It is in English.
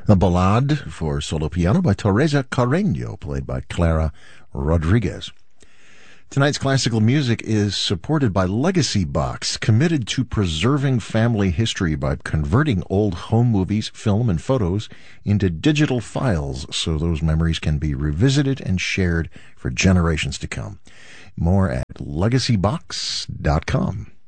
The Ballade for solo piano by Teresa Carreño, played by Clara Rodriguez. Tonight's classical music is supported by Legacy Box, committed to preserving family history by converting old home movies, film, and photos into digital files so those memories can be revisited and shared for generations to come. More at legacybox.com.